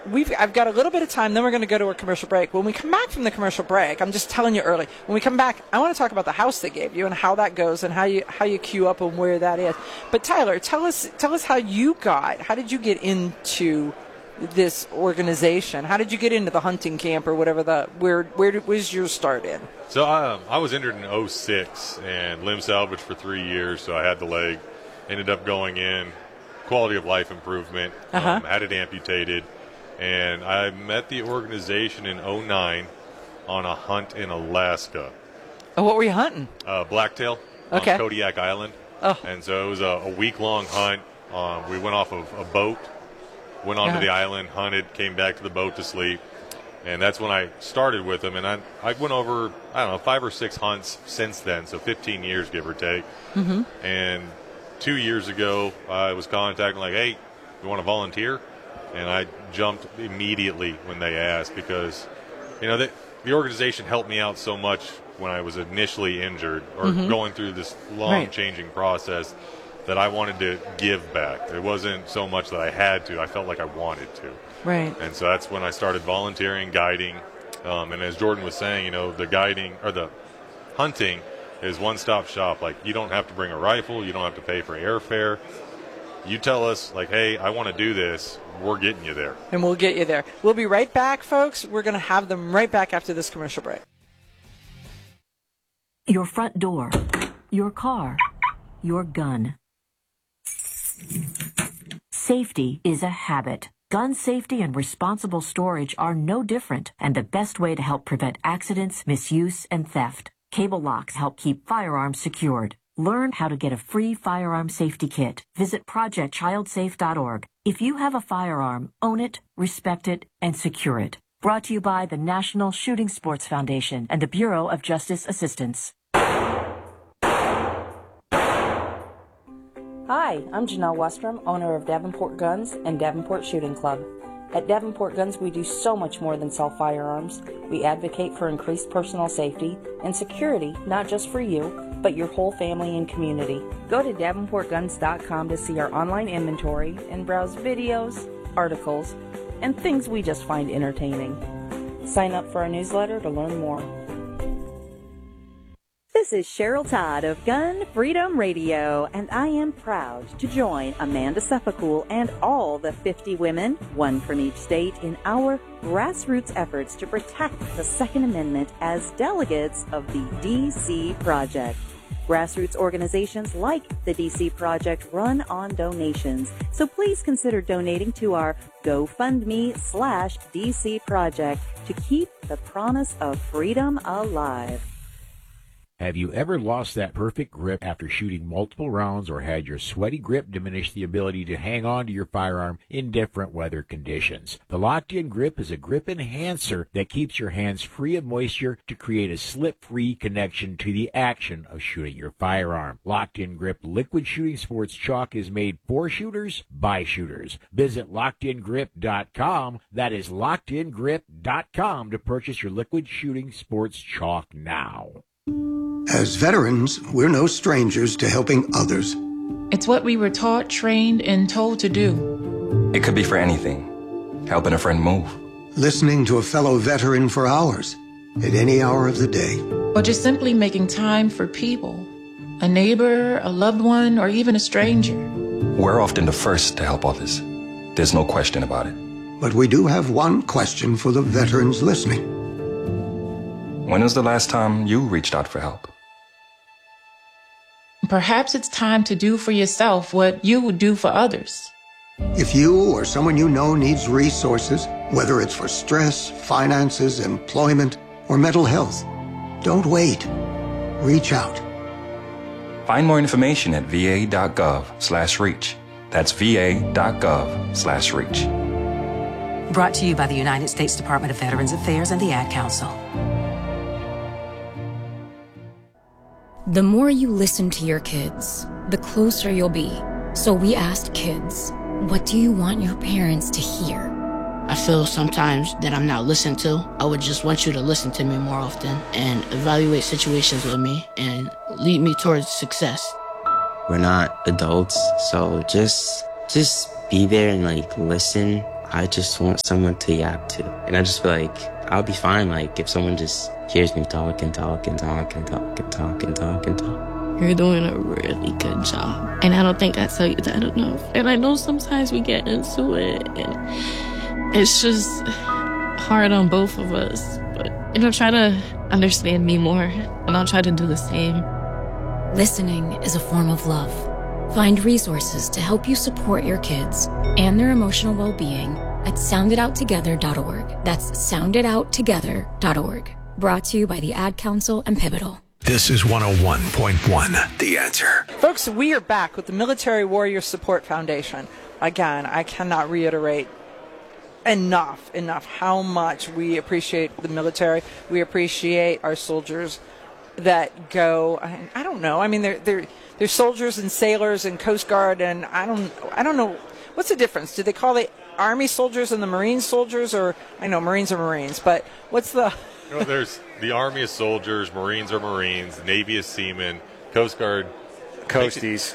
I've got a little bit of time, then we're going to go to a commercial break. When we come back from the commercial break, I'm just telling you early, when we come back, I want to talk about the house they gave you and how that goes and how you queue up and where that is. But Tyler, tell us how did you get into this organization? How did you get into the hunting camp or whatever where was your start in? So I was injured in 2006 and limb salvage for 3 years, so I had the leg. Ended up going in, quality of life improvement, had it amputated, and I met the organization in 2009 on a hunt in Alaska. Oh, what were you hunting? Blacktail on Kodiak Island. Oh. And so it was a week-long hunt. We went off of a boat, went onto the island, hunted, came back to the boat to sleep. And that's when I started with them. And I went over, 5 or 6 hunts since then, so 15 years, give or take. Mm-hmm. And 2 years ago, I was contacting like, hey, you want to volunteer? And I jumped immediately when they asked because, the organization helped me out so much when I was initially injured or going through this long changing process that I wanted to give back. It wasn't so much that I had to. I felt like I wanted to. Right. And so that's when I started volunteering, guiding. And as Jordan was saying, the guiding or the hunting is one-stop shop. Like, you don't have to bring a rifle. You don't have to pay for airfare. You tell us, like, hey, I want to do this. We're getting you there. And we'll get you there. We'll be right back, folks. We're going to have them right back after this commercial break. Your front door, your car, your gun. Safety is a habit. Gun safety and responsible storage are no different, and the best way to help prevent accidents, misuse, and theft. Cable locks help keep firearms secured. Learn how to get a free firearm safety kit. Visit ProjectChildSafe.org. If you have a firearm, own it, respect it, and secure it. Brought to you by the National Shooting Sports Foundation and the Bureau of Justice Assistance. Hi, I'm Janelle Westrom, owner of Davenport Guns and Davenport Shooting Club. At Davenport Guns, we do so much more than sell firearms. We advocate for increased personal safety and security, not just for you, but your whole family and community. Go to DavenportGuns.com to see our online inventory and browse videos, articles, and things we just find entertaining. Sign up for our newsletter to learn more. This is Cheryl Todd of Gun Freedom Radio, and I am proud to join Amanda Sefcool and all the 50 women, one from each state, in our grassroots efforts to protect the Second Amendment as delegates of the DC Project. Grassroots organizations like the DC Project run on donations, so please consider donating to our GoFundMe/DC Project to keep the promise of freedom alive. Have you ever lost that perfect grip after shooting multiple rounds or had your sweaty grip diminish the ability to hang on to your firearm in different weather conditions? The Locked-In Grip is a grip enhancer that keeps your hands free of moisture to create a slip-free connection to the action of shooting your firearm. Locked-In Grip Liquid Shooting Sports Chalk is made for shooters by shooters. Visit LockedInGrip.com. That is LockedInGrip.com to purchase your Liquid Shooting Sports Chalk now. As veterans, we're no strangers to helping others. It's what we were taught, trained, and told to do. It could be for anything. Helping a friend move. Listening to a fellow veteran for hours, at any hour of the day. Or just simply making time for people. A neighbor, a loved one, or even a stranger. We're often the first to help others. There's no question about it. But we do have one question for the veterans listening. When was the last time you reached out for help? Perhaps it's time to do for yourself what you would do for others. If you or someone you know needs resources, whether it's for stress, finances, employment, or mental health, don't wait. Reach out. Find more information at va.gov/reach. That's va.gov/reach. Brought to you by the United States Department of Veterans Affairs and the Ad Council. The more you listen to your kids, the closer you'll be. So we asked kids, what do you want your parents to hear? I feel sometimes that I'm not listened to. I would just want you to listen to me more often and evaluate situations with me and lead me towards success. We're not adults, so just be there and listen. I just want someone to yap to. And I just feel like I'll be fine, like, if someone just hears me talk and talk and talk and talk and talk and talk and talk. You're doing a really good job. And I don't think I tell you that enough. And I know sometimes we get into it, and it's just hard on both of us. But, try to understand me more, and I'll try to do the same. Listening is a form of love. Find resources to help you support your kids and their emotional well-being at sounditouttogether.org. That's sounditouttogether.org. Brought to you by the Ad Council and Pivotal. This is 101.1 The Answer. Folks, we are back with the Military Warrior Support Foundation. Again, I cannot reiterate enough how much we appreciate the military. We appreciate our soldiers that go, I don't know. I mean, they're soldiers and sailors and Coast Guard, and I don't know. What's the difference? Do they call the Army soldiers and the Marine soldiers? Or I know Marines are Marines, but what's the... There's the Army is soldiers, Marines are Marines, Navy is seamen, Coast Guard... Coasties.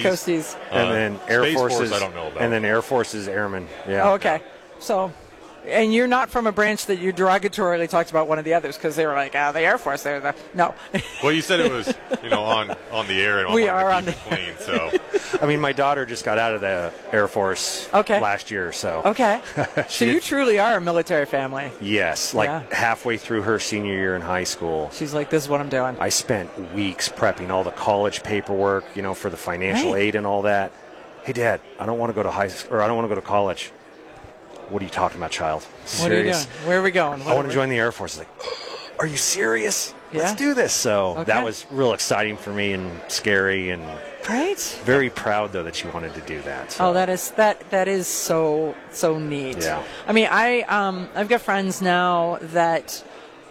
And then Air Force I don't know about. And then Air Force is airmen. Yeah. Oh, okay. So... And you're not from a branch that you derogatorily talked about one of the others because they were like, the Air Force. No. Well, you said it was, on the air and we are on the clean. So, I mean, my daughter just got out of the Air Force last year. So, okay. So you truly are a military family. Yes, halfway through her senior year in high school, she's like, "This is what I'm doing." I spent weeks prepping all the college paperwork, for the financial aid and all that. Hey, Dad, I don't want to go to I don't want to go to college. What are you talking about, child? What are you doing? Where are we going? I want to join the Air Force. Like, are you serious? Let's do this. So that was real exciting for me and scary and very proud, though, that you wanted to do that. So. Oh, that is so neat. Yeah. I mean, I've got friends now that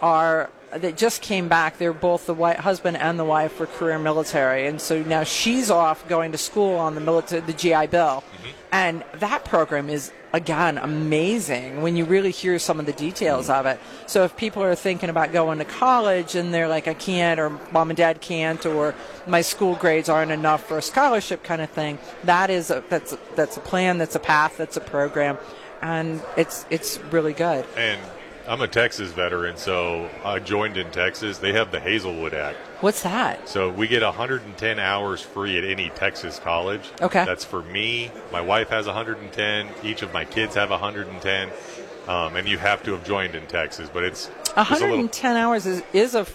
just came back. They're both the husband and the wife were career military, and so now she's off going to school on the GI Bill, and that program is, again, amazing when you really hear some of the details of it. So if people are thinking about going to college and they're like, I can't, or mom and dad can't, or my school grades aren't enough for a scholarship kind of thing, that's a plan, that's a path, that's a program, and it's really good. And I'm a Texas veteran, so I joined in Texas. They have the Hazelwood Act. What's that? So we get 110 hours free at any Texas college. Okay. That's for me. My wife has 110. Each of my kids have 110. And you have to have joined in Texas. But it's 110 hours is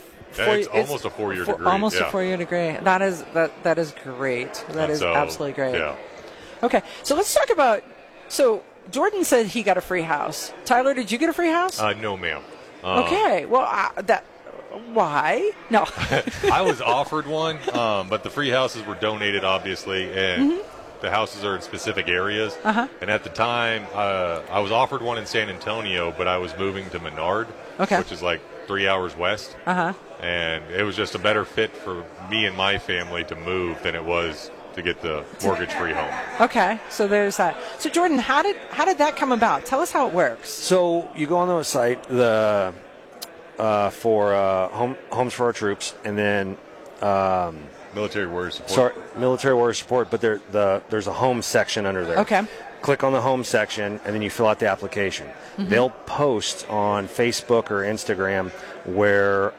almost a 4-year degree. Almost a 4-year degree. That is great. That is absolutely great. Yeah. Okay. So let's talk about Jordan said he got a free house. Tyler, did you get a free house? No, ma'am. Okay. Well, why? No. I was offered one, but the free houses were donated, obviously, and the houses are in specific areas. And at the time, I was offered one in San Antonio, but I was moving to Menard, which is like 3 hours west. And it was just a better fit for me and my family to move than it was to get the mortgage-free home. Okay, so there's that. So Jordan, how did that come about? Tell us how it works. So you go on the site for Homes for Our Troops, and then Military Warrior Support. Military Warrior Support, but there's a home section under there. Okay. Click on the home section, and then you fill out the application. They'll post on Facebook or Instagram where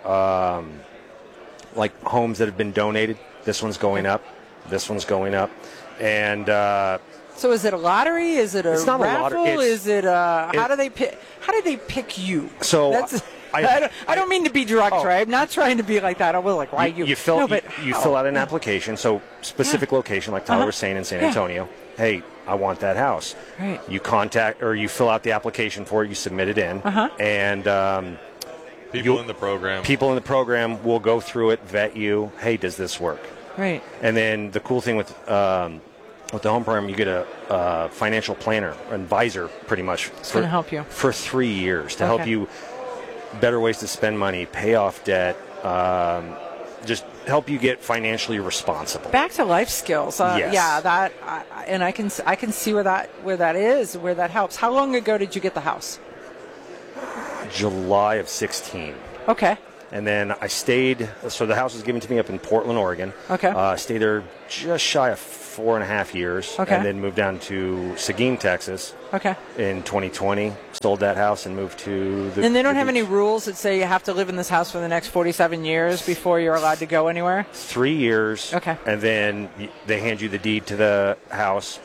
like homes that have been donated. This one's going up. This one's going up, and so is it a lottery? Is it a it's not raffle? A lottery. Is it how do they pick? How do they pick you? So I don't mean to be derogatory. I'm not trying to be like that. I will like why you. You fill out an application. So specific location, like Tyler was saying in San Antonio. Hey, I want that house. Right. You contact or you fill out the application for it. You submit it in, and people in the program will go through it, vet you. Hey, does this work? Right. And then the cool thing with the home program, you get a financial planner, advisor, pretty much. It's going to help you. For 3 years to help you better ways to spend money, pay off debt, just help you get financially responsible. Back to life skills. Yes. Yeah, and I can see where that helps. How long ago did you get the house? July of 16. Okay. And then I stayed, so the house was given to me up in Portland, Oregon. Okay. Stayed there just shy of 4.5 years. Okay. And then moved down to Seguin, Texas. Okay. In 2020. Sold that house and moved to the... And they don't have any rules that say you have to live in this house for the next 47 years before you're allowed to go anywhere? 3 years. Okay. And then they hand you the deed to the house.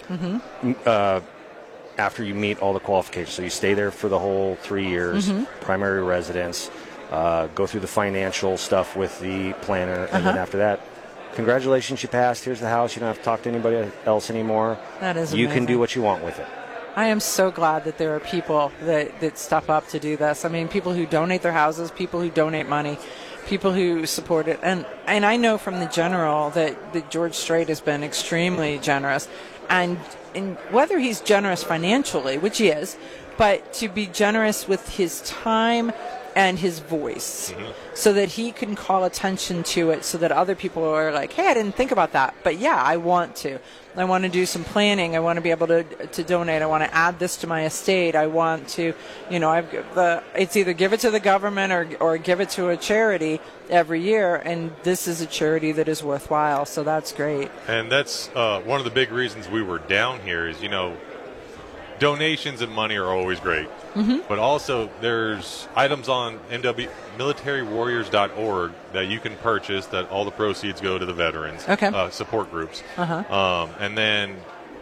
After you meet all the qualifications. So you stay there for the whole 3 years, primary residence, go through the financial stuff with the planner, and then after that, congratulations, you passed. Here's the house. You don't have to talk to anybody else anymore. That is You amazing. can do what you want with it. I am so glad that there are people that step up to do this. I mean, people who donate their houses, people who donate money, people who support it. And I know from the general that George Strait has been extremely generous. And whether he's generous financially, which he is, but to be generous with his time and his voice so that he can call attention to it so that other people are like, hey, I didn't think about that. But yeah, I want to. I want to do some planning. I want to be able to donate. I want to add this to my estate. I want to, it's either give it to the government or give it to a charity every year. And this is a charity that is worthwhile. So that's great. And that's one of the big reasons we were down here is, donations and money are always great. But also there's items on militarywarriors.org that you can purchase that all the proceeds go to the veterans, support groups. And then,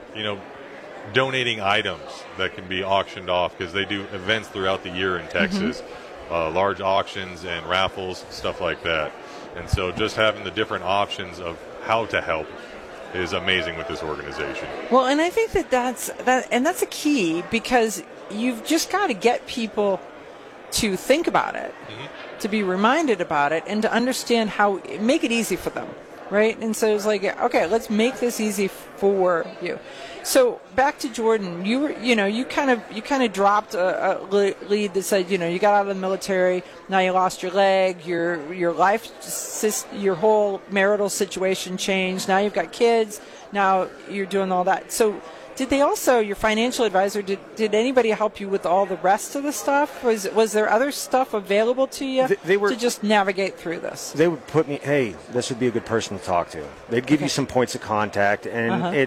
donating items that can be auctioned off because they do events throughout the year in Texas, large auctions and raffles, stuff like that. And so just having the different options of how to help is amazing with this organization. Well, and I think that's a key because you've just got to get people to think about it, to be reminded about it, and to understand how make it easy for them, right? And so it's like, okay, let's make this easy for you. So back to Jordan, you kind of dropped a lead that said, you got out of the military, now you lost your leg, your life, your whole marital situation changed. Now you've got kids. Now you're doing all that. So did they also, your financial advisor, did anybody help you with all the rest of the stuff? Was there other stuff available to you to just navigate through this? They would put me, hey, this would be a good person to talk to. They'd give you some points of contact, and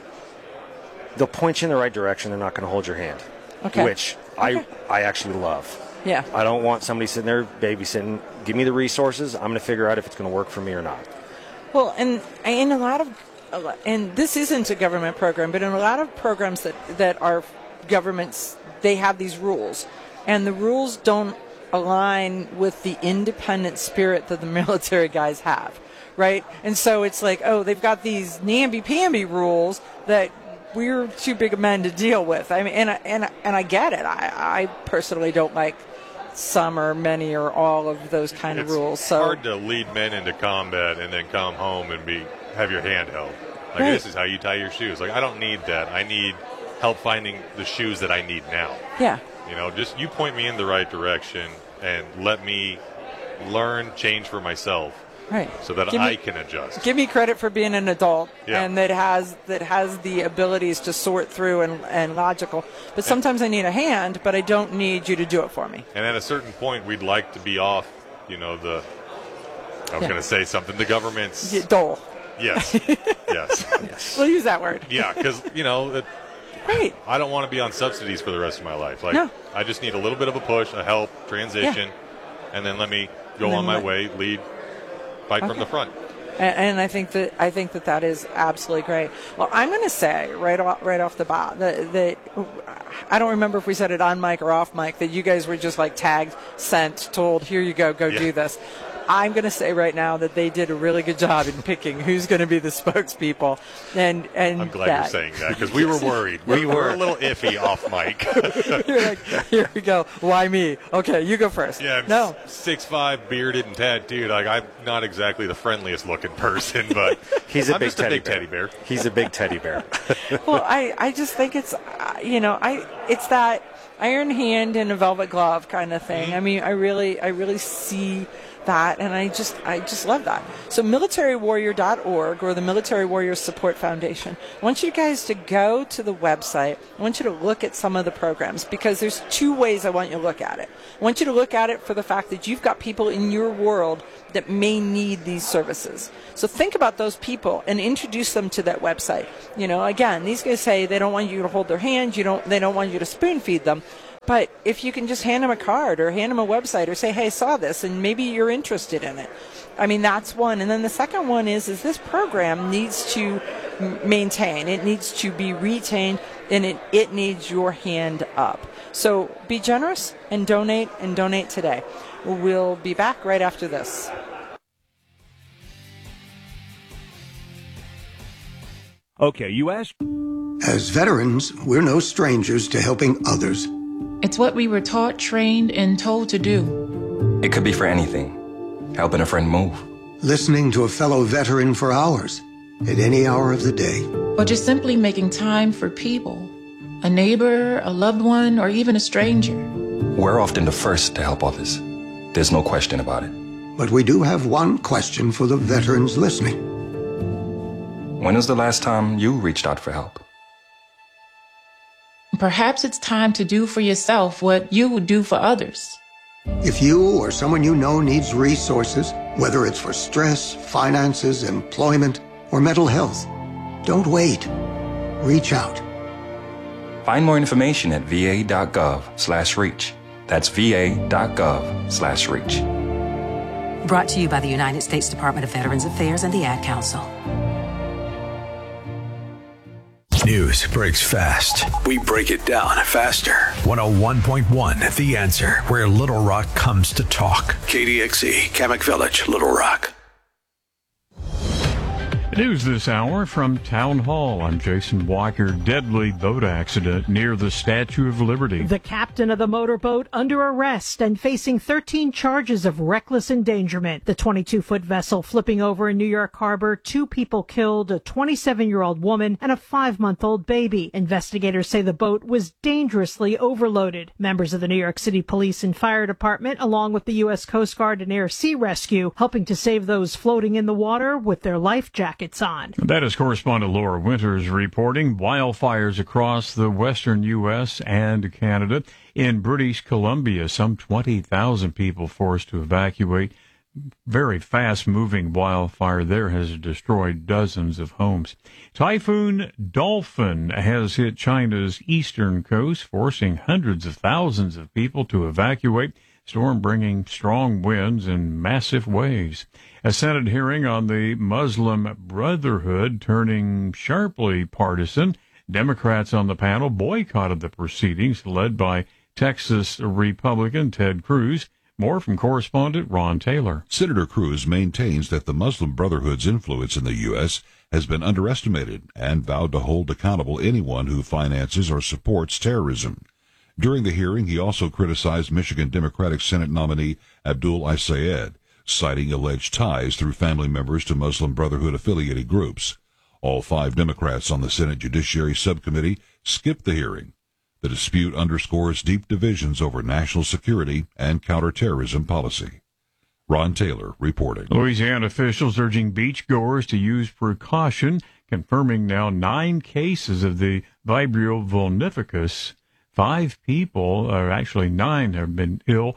they'll point you in the right direction. They're not going to hold your hand, which I actually love. Yeah. I don't want somebody sitting there babysitting. Give me the resources. I'm going to figure out if it's going to work for me or not. Well, and in a lot of, and this isn't a government program, but in a lot of programs that are governments, they have these rules, and the rules don't align with the independent spirit that the military guys have, right? And so it's like, oh, they've got these namby-pamby rules that we're too big a men to deal with. I mean, and I get it. I personally don't like some or many or all of those kind of rules. So it's hard to lead men into combat and then come home and have your hand held. Like, this is how you tie your shoes. Like, I don't need that. I need help finding the shoes that I need now. Yeah. Just you point me in the right direction and let me learn, change for myself. Right. So that I can adjust. Give me credit for being an adult and that has the abilities to sort through and logical. But sometimes I need a hand, but I don't need you to do it for me. And at a certain point, we'd like to be off, I was going to say something. The government's... Dole. Yes. Yes. We'll use that word. Yeah, because, right. I don't want to be on subsidies for the rest of my life. Like, I just need a little bit of a push, a help, transition, and then let me go on my way, lead, fight from the front. And I think that is absolutely great. Well, I'm going to say right off the bat that I don't remember if we said it on mic or off mic that you guys were just like tagged, sent, told, here you go do this. I'm going to say right now that they did a really good job in picking who's going to be the spokespeople. And I'm glad you're saying that because we were worried. We were a little iffy off mic. You're like, here we go. Why me? Okay, you go first. Yeah, I'm 6'5", bearded and tattooed. Like, I'm not exactly the friendliest looking person, but he's a big teddy bear. He's a big teddy bear. Well, I just think it's it's that iron hand and a velvet glove kind of thing. I mean, I really see that, and I just love that. So militarywarrior.org or the Military Warrior Support Foundation. I want you guys to go to the website. I want you to look at some of the programs, because there's two ways I want you to look at it. I want you to look at it for the fact that you've got people in your world that may need these services. So think about those people and introduce them to that website. You know, again, these guys say they don't want you to hold their hand, they don't want you to spoon feed them. But if you can just hand them a card or hand them a website or say, hey, I saw this, and maybe you're interested in it. I mean, that's one. And then the second one is this program needs to maintain. It needs to be retained, and it needs your hand up. So be generous and donate today. We'll be back right after this. Okay, you asked. As veterans, we're no strangers to helping others. It's what we were taught, trained, and told to do. It could be for anything. Helping a friend move. Listening to a fellow veteran for hours, at any hour of the day. Or just simply making time for people. A neighbor, a loved one, or even a stranger. We're often the first to help others. There's no question about it. But we do have one question for the veterans listening. When was the last time you reached out for help? Perhaps it's time to do for yourself what you would do for others. If you or someone you know needs resources, whether it's for stress, finances, employment, or mental health, don't wait. Reach out. Find more information at va.gov/reach. That's va.gov/reach. Brought to you by the United States Department of Veterans Affairs and the Ad Council. News breaks fast. We break it down faster. 101.1 The Answer, where Little Rock comes to talk. KDXE, Kamak Village, Little Rock. News this hour from Town Hall. I'm Jason Walker. Deadly boat accident near the Statue of Liberty. The captain of the motorboat under arrest and facing 13 charges of reckless endangerment. The 22-foot vessel flipping over in New York Harbor. 2 people killed, a 27-year-old woman and a 5-month-old baby. Investigators say the boat was dangerously overloaded. Members of the New York City Police and Fire Department, along with the U.S. Coast Guard and Air Sea Rescue, helping to save those floating in the water with their life jackets on. That is correspondent Laura Winters reporting. Wildfires across the western U.S. and Canada. In British Columbia, some 20,000 people forced to evacuate. Very fast-moving wildfire there has destroyed dozens of homes. Typhoon Dolphin has hit China's eastern coast, forcing hundreds of thousands of people to evacuate. Storm bringing strong winds and massive waves. A Senate hearing on the Muslim Brotherhood turning sharply partisan. Democrats on the panel boycotted the proceedings, led by Texas Republican Ted Cruz. More from correspondent Ron Taylor. Senator Cruz maintains that the Muslim Brotherhood's influence in the U.S. has been underestimated and vowed to hold accountable anyone who finances or supports terrorism. During the hearing, he also criticized Michigan Democratic Senate nominee Abdul Al-Sayed, citing alleged ties through family members to Muslim Brotherhood-affiliated groups. All 5 Democrats on the Senate Judiciary Subcommittee skipped the hearing. The dispute underscores deep divisions over national security and counterterrorism policy. Ron Taylor reporting. Louisiana officials urging beachgoers to use precaution, confirming now 9 cases of the Vibrio vulnificus. 5 people, or actually 9, have been ill.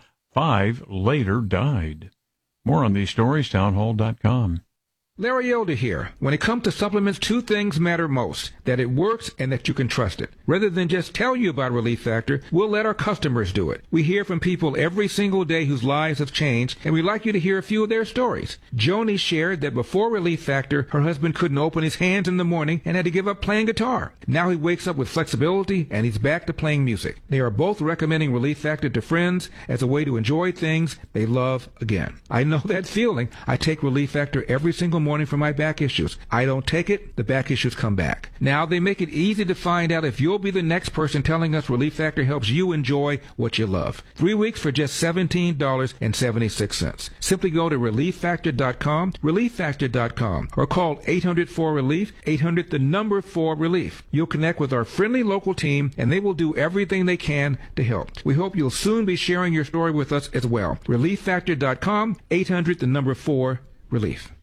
5 later died. More on these stories, townhall.com. Larry Elder here. When it comes to supplements, 2 things matter most: that it works and that you can trust it. Rather than just tell you about Relief Factor, we'll let our customers do it. We hear from people every single day whose lives have changed, and we'd like you to hear a few of their stories. Joni shared that before Relief Factor, her husband couldn't open his hands in the morning and had to give up playing guitar. Now he wakes up with flexibility and he's back to playing music. They are both recommending Relief Factor to friends as a way to enjoy things they love again. I know that feeling. I take Relief Factor every single morning morning for my back issues. I don't take it, the back issues come back. Now they make it easy to find out if you'll be the next person telling us Relief Factor helps you enjoy what you love. 3 weeks for just $17.76. Simply go to ReliefFactor.com, ReliefFactor.com, or call 800-4RELIEF, 800-4RELIEF. You'll connect with our friendly local team, and they will do everything they can to help. We hope you'll soon be sharing your story with us as well. ReliefFactor.com, 800-4RELIEF.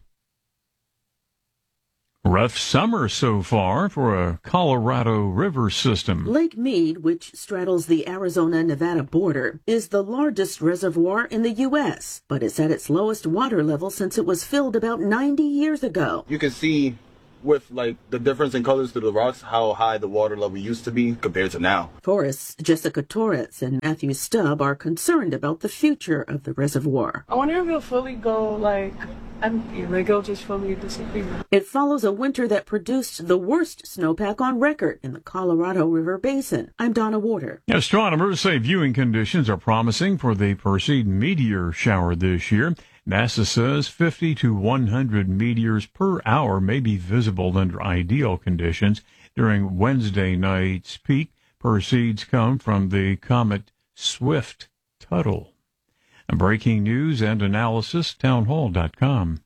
Rough summer so far for a Colorado River system. Lake Mead, which straddles the Arizona-Nevada border, is the largest reservoir in the U.S., but it's at its lowest water level since it was filled about 90 years ago. You can see with like the difference in colors through the rocks how high the water level used to be compared to now. Forests Jessica Torres and Matthew Stubb are concerned about the future of the reservoir. I wonder if it'll fully go empty, it'll just fully disappear. It follows a winter that produced the worst snowpack on record in the Colorado River Basin. I'm Donna Warder. Astronomers say viewing conditions are promising for the Perseid meteor shower this year. NASA says 50 to 100 meteors per hour may be visible under ideal conditions during Wednesday night's peak. Perseids come from the comet Swift-Tuttle. Breaking news and analysis, townhall.com.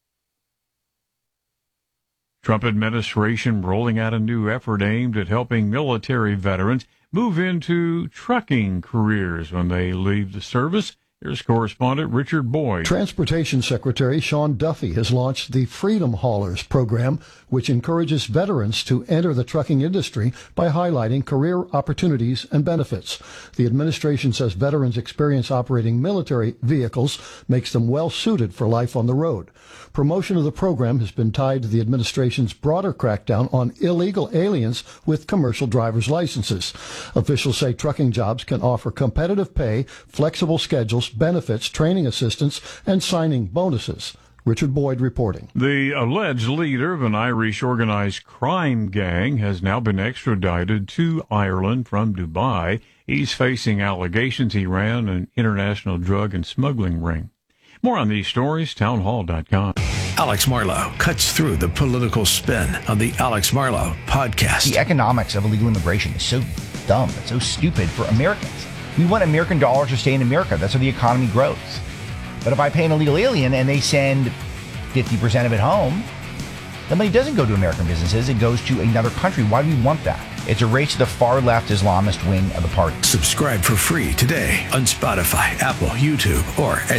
Trump administration rolling out a new effort aimed at helping military veterans move into trucking careers when they leave the service. Here's correspondent Richard Boyd. Transportation Secretary Sean Duffy has launched the Freedom Haulers program, which encourages veterans to enter the trucking industry by highlighting career opportunities and benefits. The administration says veterans' experience operating military vehicles makes them well suited for life on the road. Promotion of the program has been tied to the administration's broader crackdown on illegal aliens with commercial driver's licenses. Officials say trucking jobs can offer competitive pay, flexible schedules, benefits, training assistance, and signing bonuses. Richard Boyd reporting. The alleged leader of an Irish organized crime gang has now been extradited to Ireland from Dubai. He's facing allegations he ran an international drug and smuggling ring. More on these stories, townhall.com. Alex Marlow cuts through the political spin on the Alex Marlow podcast. The economics of illegal immigration is so dumb. It's so stupid for Americans. We want American dollars to stay in America. That's how the economy grows. But if I pay an illegal alien and they send 50% of it home, the money doesn't go to American businesses. It goes to another country. Why do we want that? It's a race to the far-left Islamist wing of the party. Subscribe for free today on Spotify, Apple, YouTube, or at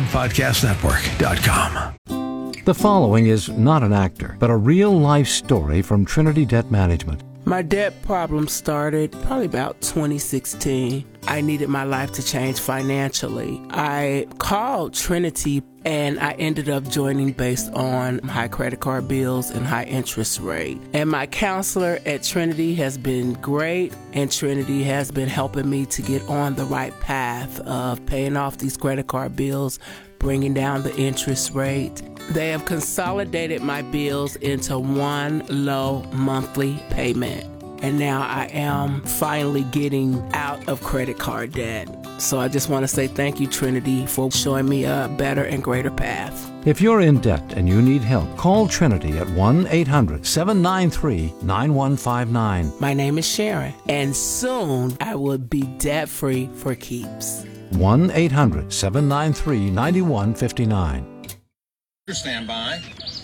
SalemPodcastNetwork.com. The following is not an actor, but a real-life story from Trinity Debt Management. My debt problem started probably about 2016. I needed my life to change financially. I called Trinity and I ended up joining based on high credit card bills and high interest rate. And my counselor at Trinity has been great, and Trinity has been helping me to get on the right path of paying off these credit card bills, bringing down the interest rate. They have consolidated my bills into one low monthly payment. And now I am finally getting out of credit card debt. So I just want to say thank you, Trinity, for showing me a better and greater path. If you're in debt and you need help, call Trinity at 1-800-793-9159. My name is Sharon, and soon I will be debt-free for keeps. 1-800-793-9159. Stand by.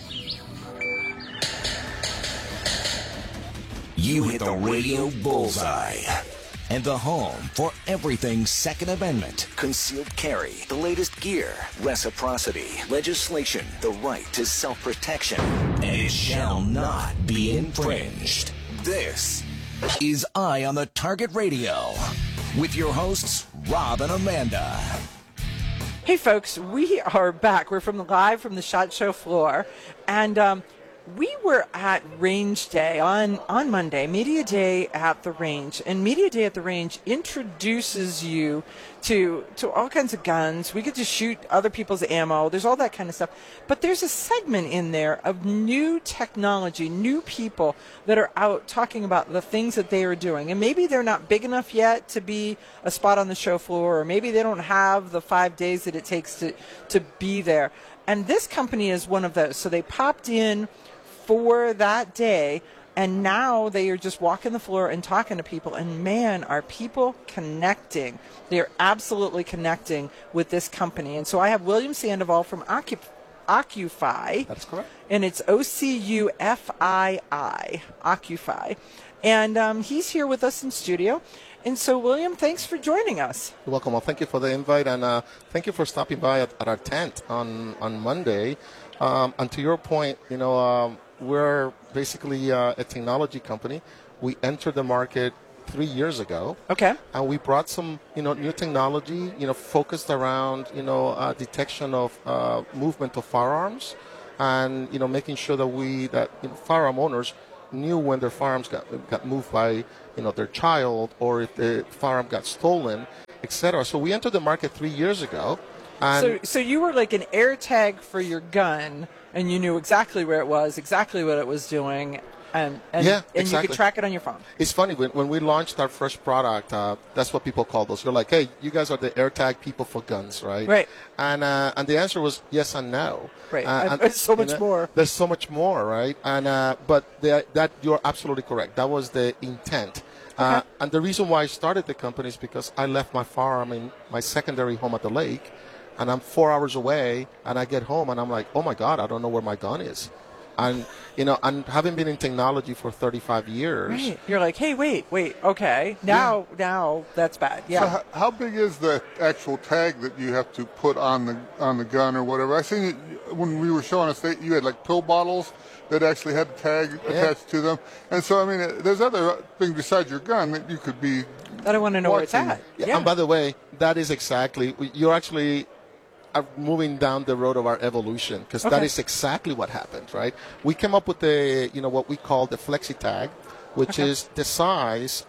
You hit the radio bullseye. And the home for everything Second Amendment, concealed carry, the latest gear, reciprocity, legislation, the right to self-protection, and it shall not be infringed. This is Eye on the Target Radio with your hosts, Rob and Amanda. Hey folks, we are back. We're live from the SHOT Show floor, and we were at Range Day on Monday, Media Day at the Range. And Media Day at the Range introduces you to all kinds of guns. We get to shoot other people's ammo. There's all that kind of stuff. But there's a segment in there of new technology, new people that are out talking about the things that they are doing. And maybe they're not big enough yet to be a spot on the show floor, or maybe they don't have the 5 days that it takes to be there. And this company is one of those. So they popped in for that day, and now they are just walking the floor and talking to people. And man, are people connecting. They're absolutely connecting with this company. And so I have William Sandoval from Occupy. That's correct. And it's Occufii, Occupy. And he's here with us in studio. And so, William, thanks for joining us. You're welcome. Well, thank you for the invite, and thank you for stopping by at our tent on Monday. And to your point, we're basically a technology company. We entered the market 3 years ago. Okay. And we brought some, new technology, focused around, detection of movement of firearms, and making sure that firearm owners knew when their firearms got moved by their child, or if the firearm got stolen, etc. So we entered the market 3 years ago. And so you were like an AirTag for your gun, and you knew exactly where it was, exactly what it was doing, and exactly. You could track it on your phone. It's funny, when we launched our first product, that's what people called us. They're like, hey, you guys are the AirTag people for guns, right? Right. And the answer was yes and no. Right. And there's so much more. There's so much more, right? And but that you're absolutely correct. That was the intent. Okay. And the reason why I started the company is because I left my firearm in my secondary home at the lake, and I'm 4 hours away, and I get home, and I'm like, oh, my God, I don't know where my gun is. And, and having been in technology for 35 years. Right. You're like, hey, wait, okay. Now that's bad. Yeah. So how big is the actual tag that you have to put on the gun or whatever? I seen it when we were showing us that you had like pill bottles that actually had the tag attached to them. And so, I mean, there's other things besides your gun that you could be I want to know where it's at. Yeah. And by the way, that is exactly, you're actually moving down the road of our evolution, because that is exactly what happened, right? We came up with what we call the Flexi Tag, which is the size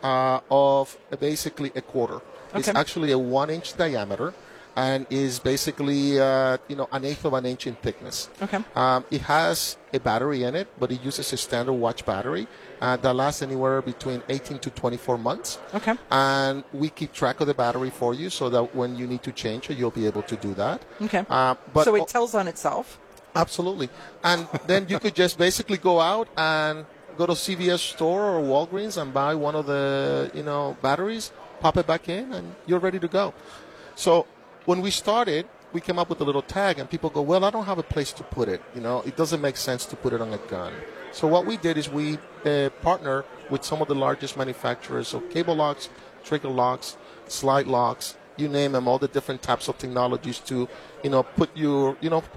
of basically a quarter. It's actually a 1-inch diameter, and is basically an eighth of an inch in thickness. Okay. It has a battery in it, but it uses a standard watch battery that lasts anywhere between 18 to 24 months. Okay. And we keep track of the battery for you, so that when you need to change it, you'll be able to do that. Okay. But so it tells on itself? Absolutely. And then you could just basically go out and go to CVS store or Walgreens and buy one of the batteries, pop it back in, and you're ready to go. So when we started, we came up with a little tag, and people go, well, I don't have a place to put it. It doesn't make sense to put it on a gun. So what we did is we partner with some of the largest manufacturers of cable locks, trigger locks, slide locks, you name them, all the different types of technologies to, put your,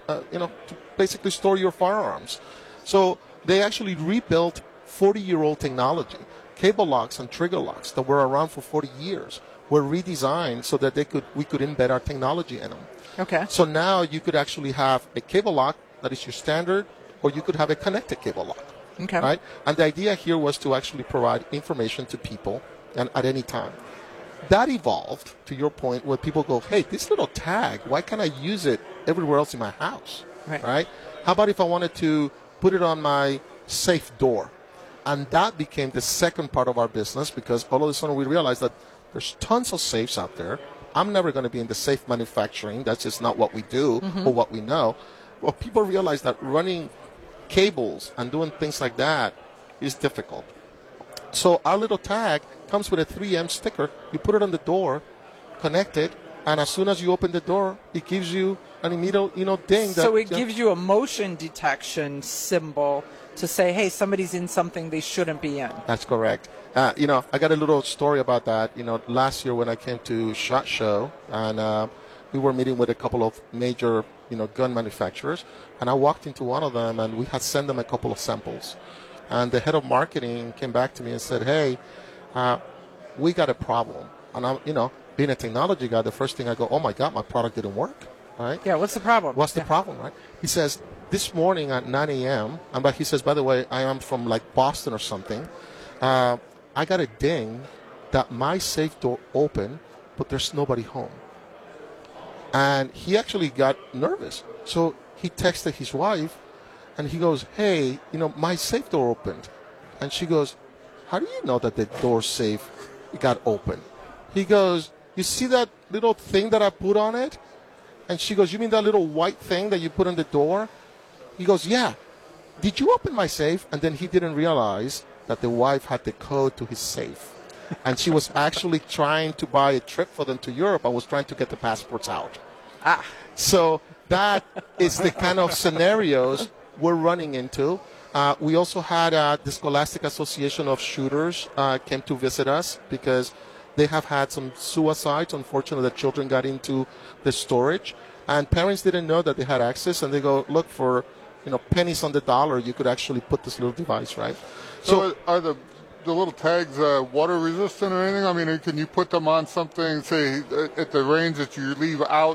to basically store your firearms. So they actually rebuilt 40-year-old technology. Cable locks and trigger locks that were around for 40 years were redesigned so that we could embed our technology in them. Okay. So now you could actually have a cable lock that is your standard, or you could have a connected cable lock. Okay. Right? And the idea here was to actually provide information to people and at any time. That evolved, to your point, where people go, hey, this little tag, why can't I use it everywhere else in my house? Right? How about if I wanted to put it on my safe door? And that became the second part of our business, because all of a sudden we realized that there's tons of safes out there. I'm never going to be in the safe manufacturing. That's just not what we do or what we know. Well, people realize that running cables and doing things like that is difficult. So our little tag comes with a 3M sticker. You put it on the door, connect it, and as soon as you open the door, it gives you an immediate, ding. So it gives you a motion detection symbol to say, hey, somebody's in something they shouldn't be in. That's correct. I got a little story about that. Last year when I came to SHOT Show, and we were meeting with a couple of major, gun manufacturers, and I walked into one of them, and we had sent them a couple of samples. And the head of marketing came back to me and said, hey, we got a problem. And I'm, being a technology guy, the first thing I go, oh my God, my product didn't work. Right? Yeah, what's the problem? What's the problem, right? He says, this morning at 9 a.m., but he says, by the way, I am from like Boston or something. I got a ding that my safe door opened, but there's nobody home. And he actually got nervous. So he texted his wife, and he goes, hey, my safe door opened. And she goes, how do you know that the door safe got open? He goes, you see that little thing that I put on it? And she goes, you mean that little white thing that you put on the door? He goes, yeah. Did you open my safe? And then he didn't realize that the wife had the code to his safe. And she was actually trying to buy a trip for them to Europe and was trying to get the passports out. So that is the kind of scenarios we're running into. We also had the Scholastic Association of Shooters came to visit us because they have had some suicides. Unfortunately, the children got into the storage, and parents didn't know that they had access. And they go, look, for pennies on the dollar, you could actually put this little device, right? So are the little tags water resistant or anything? I mean, can you put them on something, say, at the range that you leave out?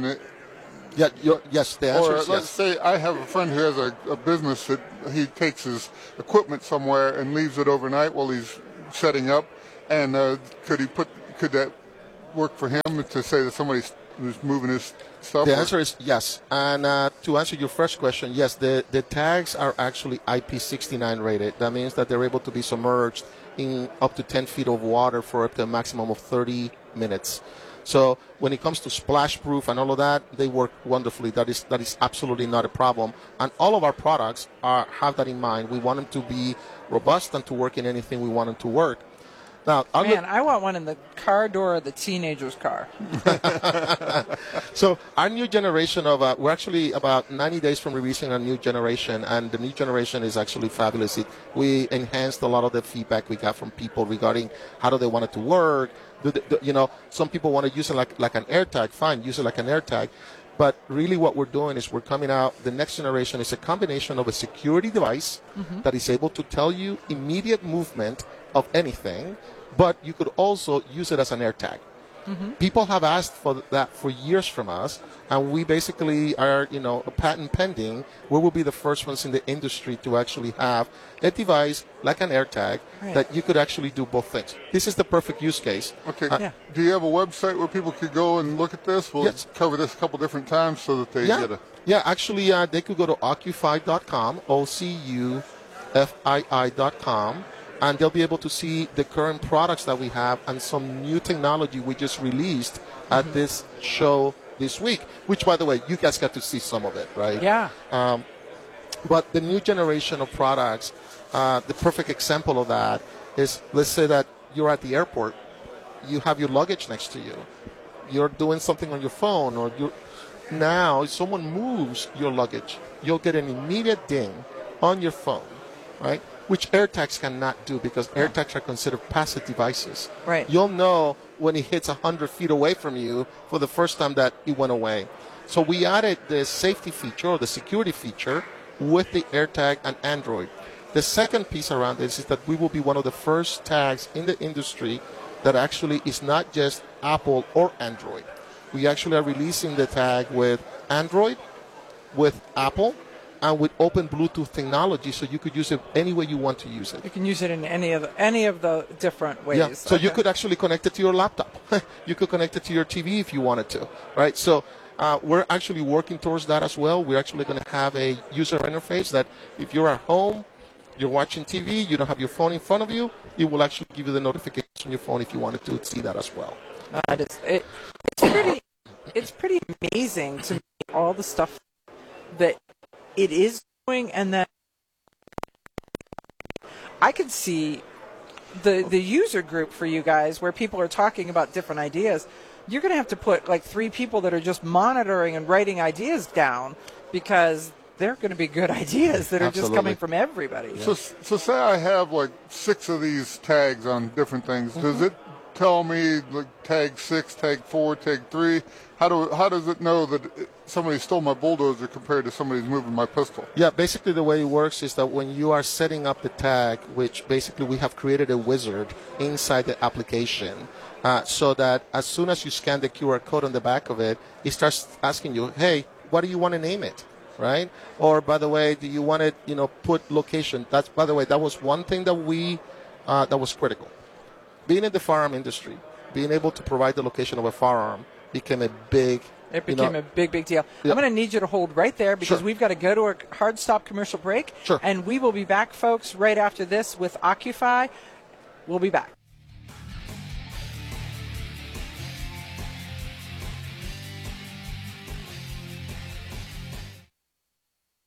Yes, the answer is yes. Let's say I have a friend who has a business that he takes his equipment somewhere and leaves it overnight while he's setting up. And could that work for him to say that somebody who's moving his stuff? The answer is yes. And to answer your first question, yes, the tags are actually IP69 rated. That means that they're able to be submerged in up to 10 feet of water for up to a maximum of 30 minutes. So when it comes to splash proof and all of that, they work wonderfully. That is absolutely not a problem. And all of our products have that in mind. We want them to be robust and to work in anything we want them to work. Now, I want one in the car door of the teenager's car. So our new generation of, we're actually about 90 days from releasing our new generation, and the new generation is actually fabulous. We enhanced a lot of the feedback we got from people regarding how do they want it to work. Some people want to use it like an AirTag. Fine, use it like an AirTag. But really what we're doing is we're coming out, the next generation is a combination of a security device that is able to tell you immediate movement of anything, but you could also use it as an AirTag. People have asked for that for years from us, and we basically are, a patent pending. We will be the first ones in the industry to actually have a device like an AirTag that you could actually do both things. This is the perfect use case. Okay. Do you have a website where people could go and look at this? We'll cover this a couple different times so that they get a... Yeah, actually, they could go to Ocufii.com, OCUFII.com, and they'll be able to see the current products that we have and some new technology we just released at this show this week, which, by the way, you guys got to see some of it, right? Yeah. But the new generation of products, the perfect example of that is, let's say that you're at the airport, you have your luggage next to you, you're doing something on your phone, or now if someone moves your luggage, you'll get an immediate ding on your phone, right? Which AirTags cannot do, because AirTags are considered passive devices. Right. You'll know when it hits 100 feet away from you for the first time that it went away. So we added the safety feature or the security feature with the AirTag and Android. The second piece around this is that we will be one of the first tags in the industry that actually is not just Apple or Android. We actually are releasing the tag with Android, with Apple, and with open Bluetooth technology, so you could use it any way you want to use it. You can use it in any of the different ways. Yeah, so you could actually connect it to your laptop. You could connect it to your TV if you wanted to, right? So we're actually working towards that as well. We're actually going to have a user interface that if you're at home, you're watching TV, you don't have your phone in front of you, it will actually give you the notification on your phone if you wanted to see that as well. It's pretty amazing to me, all the stuff that it is doing, and that I could see the user group for you guys where people are talking about different ideas. You're going to have to put like 3 people that are just monitoring and writing ideas down, because they're going to be good ideas that are just coming from everybody. Yeah. So say I have like 6 of these tags on different things. Does it tell me like tag 6, tag 4, tag 3? How does it know that somebody stole my bulldozer compared to somebody who's moving my pistol? Yeah, basically the way it works is that when you are setting up the tag, which basically we have created a wizard inside the application, so that as soon as you scan the QR code on the back of it, it starts asking you, hey, what do you want to name it? Right? Or, by the way, do you want it, put location? That's, by the way, that was one thing that that was critical. Being in the firearm industry, being able to provide the location of a firearm became a big big deal. Yeah. I'm going to need you to hold right there, because we've got to go to a hard stop commercial break. Sure. And we will be back, folks, right after this with Ocufii. We'll be back.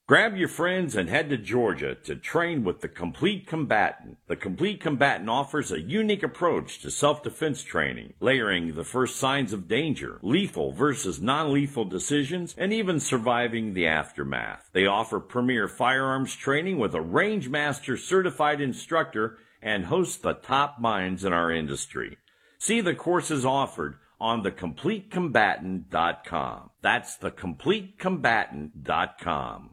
Grab your friends and head to Georgia to train with the Complete Combatant. The Complete Combatant offers a unique approach to self-defense training, layering the first signs of danger, lethal versus non-lethal decisions, and even surviving the aftermath. They offer premier firearms training with a Range Master certified instructor and host the top minds in our industry. See the courses offered on thecompletecombatant.com. That's thecompletecombatant.com.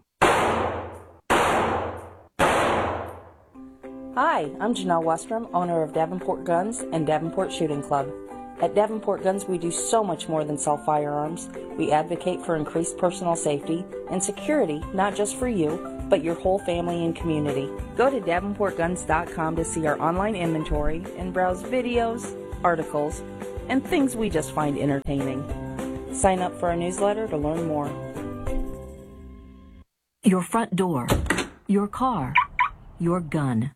Hi, I'm Janelle Westrom, owner of Davenport Guns and Davenport Shooting Club. At Davenport Guns, we do so much more than sell firearms. We advocate for increased personal safety and security, not just for you, but your whole family and community. Go to davenportguns.com to see our online inventory and browse videos, articles, and things we just find entertaining. Sign up for our newsletter to learn more. Your front door, your car, your gun.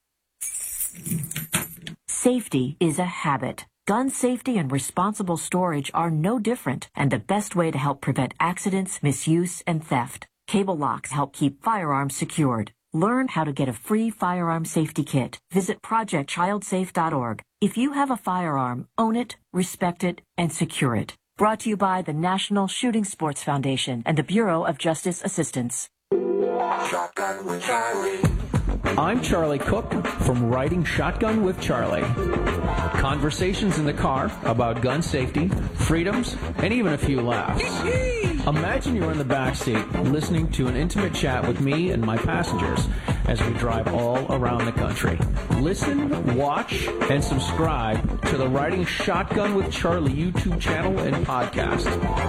Safety is a habit. Gun safety and responsible storage are no different, and the best way to help prevent accidents, misuse, and theft. Cable locks help keep firearms secured. Learn how to get a free firearm safety kit. Visit projectchildsafe.org. If you have a firearm, own it, respect it, and secure it. Brought to you by the National Shooting Sports Foundation and the Bureau of Justice Assistance. Shotgun with Charlie. I'm Charlie Cook from Riding Shotgun with Charlie. Conversations in the car about gun safety, freedoms, and even a few laughs. Imagine you're in the back seat listening to an intimate chat with me and my passengers as we drive all around the country. Listen, watch, and subscribe to the Riding Shotgun with Charlie YouTube channel and podcast.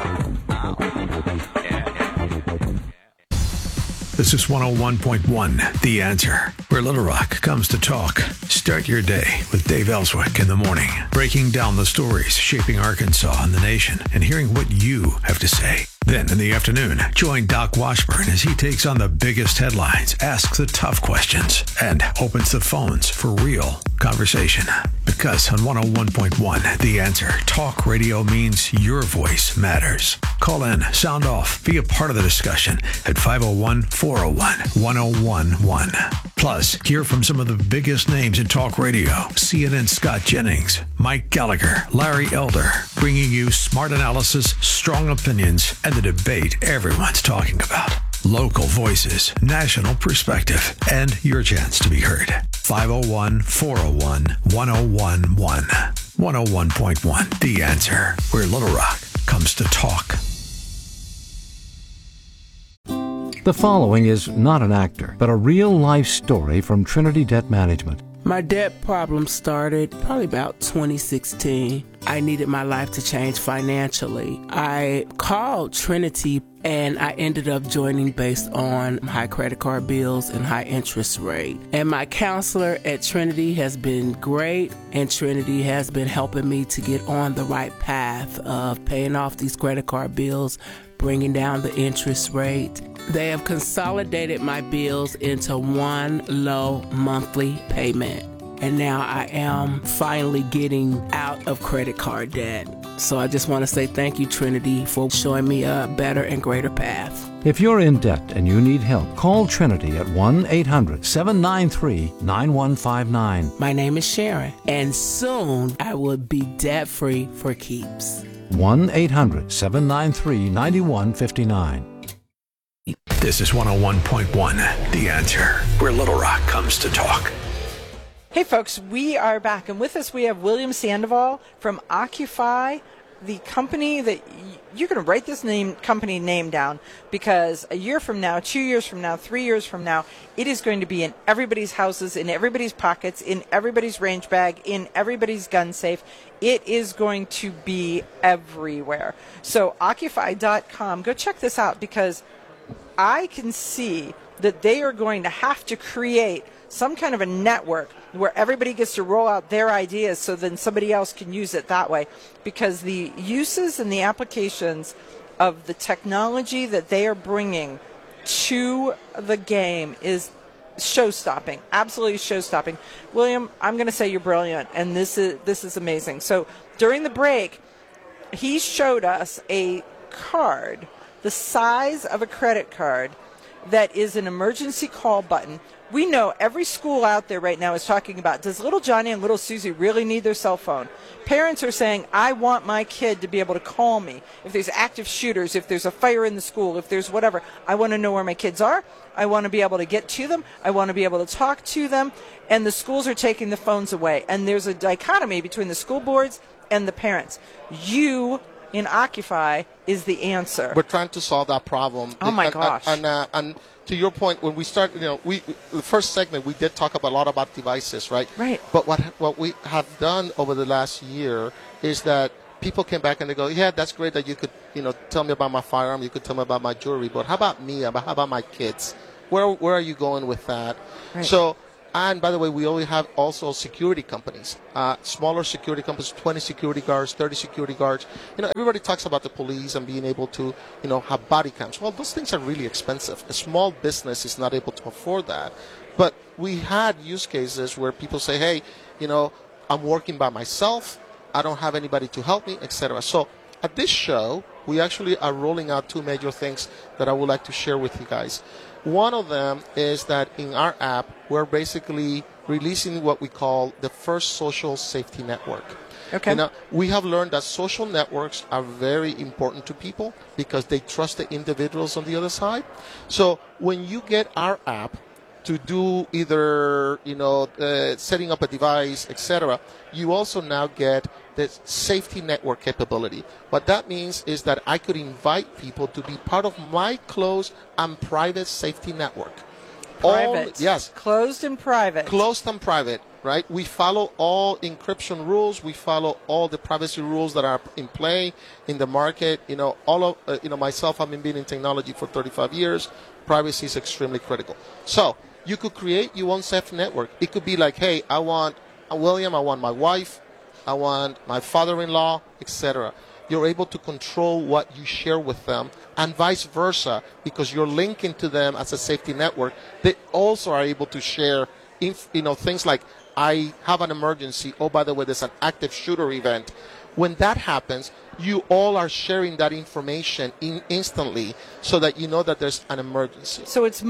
This is 101.1, The Answer, where Little Rock comes to talk. Start your day with Dave Ellswick in the morning, breaking down the stories shaping Arkansas and the nation, and hearing what you have to say. Then in the afternoon, join Doc Washburn as he takes on the biggest headlines, asks the tough questions, and opens the phones for real conversation. Because on 101.1, The Answer, talk radio means your voice matters. Call in, sound off, be a part of the discussion at 501-401-1011. Plus, hear from some of the biggest names in talk radio. CNN's Scott Jennings, Mike Gallagher, Larry Elder, bringing you smart analysis, strong opinions, and the debate everyone's talking about. Local voices, national perspective, and your chance to be heard. 501-401-1011. 101.1, The Answer, where Little Rock comes to talk. The following is not an actor, but a real-life story from Trinity Debt Management. My debt problem started probably about 2016. I needed my life to change financially. I called Trinity and I ended up joining based on high credit card bills and high interest rate. And my counselor at Trinity has been great, and Trinity has been helping me to get on the right path of paying off these credit card bills, bringing down the interest rate. They have consolidated my bills into one low monthly payment. And now I am finally getting out of credit card debt. So I just want to say thank you, Trinity, for showing me a better and greater path. If you're in debt and you need help, call Trinity at 1-800-793-9159. My name is Sharon, and soon I will be debt-free for keeps. 1-800-793-9159. This is 101.1, The Answer, where Little Rock comes to talk. Hey folks, we are back, and with us we have William Sandoval from Occupy, the company that you're going to write this company name down, because a year from now, 2 years from now, 3 years from now, it is going to be in everybody's houses, in everybody's pockets, in everybody's range bag, in everybody's gun safe. It is going to be everywhere. So Occupy.com, go check this out, because I can see that they are going to have to create some kind of a network where everybody gets to roll out their ideas so then somebody else can use it that way, because the uses and the applications of the technology that they are bringing to the game is show-stopping, absolutely show-stopping. William, I'm going to say you're brilliant, and this is amazing. So during the break, he showed us a card the size of a credit card that is an emergency call button. We know every school out there right now is talking about, does little Johnny and little Susie really need their cell phone? Parents are saying, I want my kid to be able to call me. If there's active shooters, if there's a fire in the school, if there's whatever, I want to know where my kids are. I want to be able to get to them. I want to be able to talk to them. And the schools are taking the phones away. And there's a dichotomy between the school boards and the parents. You in Occupy is the answer. We're trying to solve that problem. Oh my gosh. And to your point, when we start, the first segment, we did talk a lot about devices, right? Right. But what we have done over the last year is that people came back and they go, yeah, that's great that you could, tell me about my firearm, you could tell me about my jewelry, but how about me? How about my kids? Where are you going with that? Right. So, and by the way, we only have also security companies, smaller security companies, 20 security guards, 30 security guards. Everybody talks about the police and being able to, have body cams. Well, those things are really expensive. A small business is not able to afford that. But we had use cases where people say, hey, I'm working by myself. I don't have anybody to help me, etc. So at this show, we actually are rolling out two major things that I would like to share with you guys. One of them is that in our app, we're basically releasing what we call the first social safety network. Okay. We have learned that social networks are very important to people because they trust the individuals on the other side. So when you get our app to do either, setting up a device, etc., you also now get the safety network capability. What that means is that I could invite people to be part of my closed and private safety network. Private. Yes. Closed and private. Closed and private, right? We follow all encryption rules. We follow all the privacy rules that are in play in the market. Myself, I've been in technology for 35 years. Privacy is extremely critical. So you could create your own safe network. It could be like, hey, I want William, I want my wife, I want my father-in-law, etc. You're able to control what you share with them and vice versa because you're linking to them as a safety network. They also are able to share things like, I have an emergency. Oh, by the way, there's an active shooter event. When that happens, you all are sharing that information instantly so that you know that there's an emergency. So it's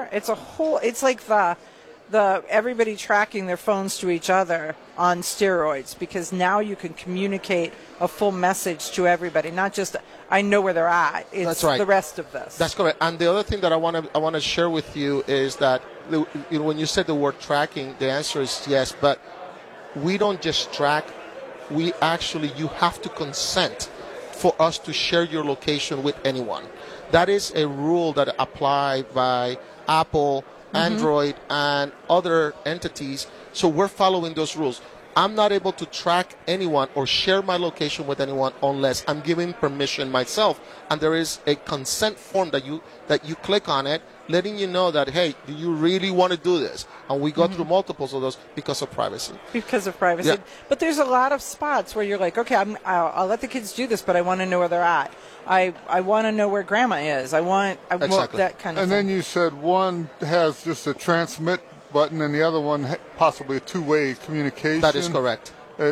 like the everybody tracking their phones to each other on steroids, because now you can communicate a full message to everybody, not just I know where they're at. It's That's right. The rest of this. That's correct. And the other thing that I want to share with you is that when you said the word tracking, the answer is yes, but we don't just track. You have to consent for us to share your location with anyone. That is a rule that applied by Apple, Android, and other entities. So we're following those rules. I'm not able to track anyone or share my location with anyone unless I'm giving permission myself. And there is a consent form that you click on it, letting you know that, hey, do you really want to do this? And we go through multiples of those because of privacy. Because of privacy. Yeah. But there's a lot of spots where you're like, okay, I'll let the kids do this, but I want to know where they're at. I want to know where grandma is. I want Exactly. that kind of thing. And then you said one has just a transmit button and the other one possibly a two-way communication. That is correct.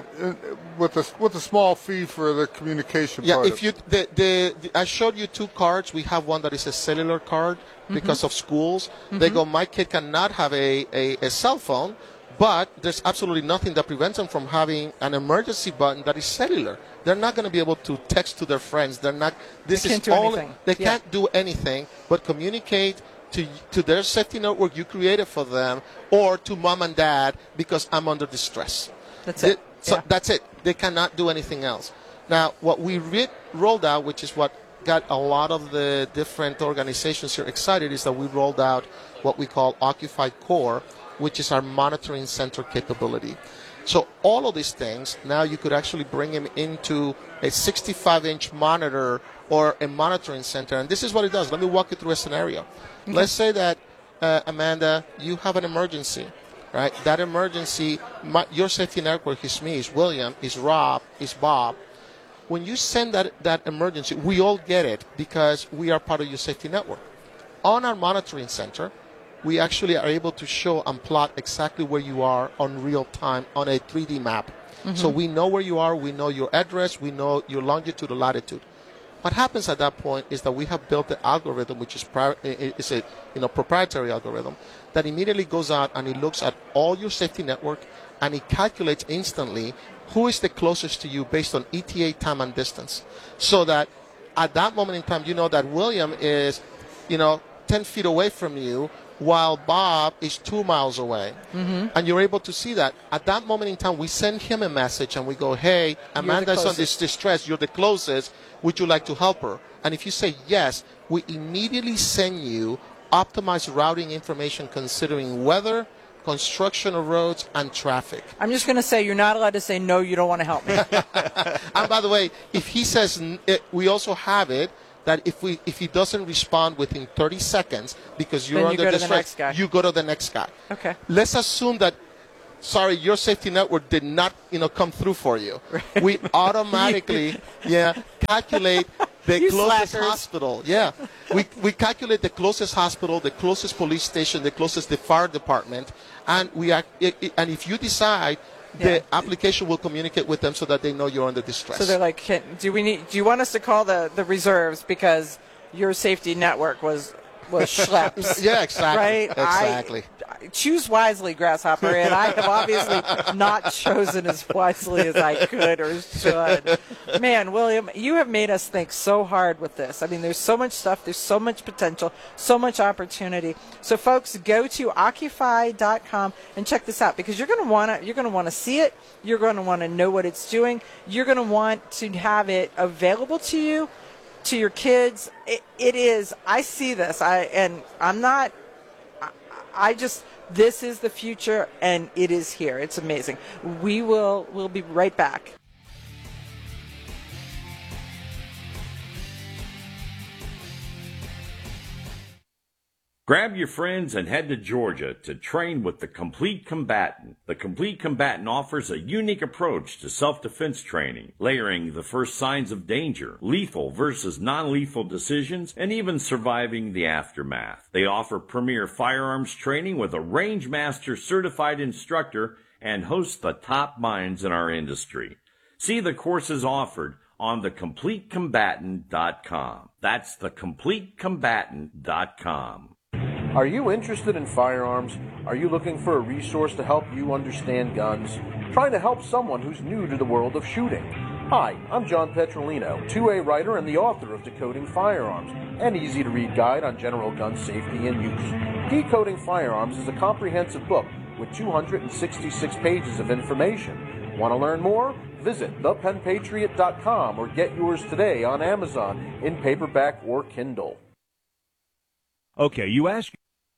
With a small fee for the communication part. I showed you two cards. We have one that is a cellular card because of schools. They go, my kid cannot have a cell phone, but there's absolutely nothing that prevents them from having an emergency button that is cellular. They're not going to be able to text to their friends. They can't do anything but communicate to their safety network you created for them, or to mom and dad because I'm under distress. That's it. That's it. They cannot do anything else. Now, what we rolled out, which is what got a lot of the different organizations here excited, is that we rolled out what we call Occupy Core, which is our monitoring center capability. So all of these things, now you could actually bring them into a 65-inch monitor or a monitoring center. And this is what it does. Let me walk you through a scenario. Okay. Let's say that, Amanda, you have an emergency, right? That emergency, your safety network is me, is William, is Rob, is Bob. When you send that emergency, we all get it because we are part of your safety network. On our monitoring center, we actually are able to show and plot exactly where you are on real time on a 3D map. So we know where you are, we know your address, we know your longitude or latitude. What happens at that point is that we have built the algorithm, which is a proprietary algorithm, that immediately goes out and it looks at all your safety network and it calculates instantly who is the closest to you based on ETA, time, and distance. So that at that moment in time, you know that William is, 10 feet away from you, while Bob is 2 miles away. Mm-hmm. And you're able to see that. At that moment in time, we send him a message and we go, hey, Amanda's on this distress. You're the closest. Would you like to help her? And if you say yes, we immediately send you optimized routing information considering weather, construction of roads, and traffic. I'm just going to say you're not allowed to say, no, you don't want to help me. And by the way, if he says, we also have it, that if he doesn't respond within 30 seconds because you're under distress, you go to the next guy. Okay. Let's assume that, your safety network did not, come through for you. Right. We automatically, calculate the closest hospital. Yeah. We calculate the closest hospital, the closest police station, the closest the fire department, and and if you decide, the application will communicate with them so that they know you're under distress. So they're like, do you want us to call the reserves because your safety network was schleps? Yeah, exactly. Right? Exactly. I choose wisely, Grasshopper, and I have obviously not chosen as wisely as I could or should. Man, William, you have made us think so hard with this. I mean, there's so much stuff, there's so much potential, so much opportunity. So, folks, go to Occupy.com and check this out because you're going to want to see it. You're going to want to know what it's doing. You're going to want to have it available to you, to your kids. It is. I see this. This is the future, and it is here. It's amazing. We'll be right back. Grab your friends and head to Georgia to train with the Complete Combatant. The Complete Combatant offers a unique approach to self-defense training, layering the first signs of danger, lethal versus non-lethal decisions, and even surviving the aftermath. They offer premier firearms training with a Range Master certified instructor and host the top minds in our industry. See the courses offered on thecompletecombatant.com. That's thecompletecombatant.com. Are you interested in firearms? Are you looking for a resource to help you understand guns? Trying to help someone who's new to the world of shooting? Hi, I'm John Petrolino, 2A writer and the author of Decoding Firearms, an easy-to-read guide on general gun safety and use. Decoding Firearms is a comprehensive book with 266 pages of information. Want to learn more? Visit thepenpatriot.com or get yours today on Amazon in paperback or Kindle. Okay, you ask.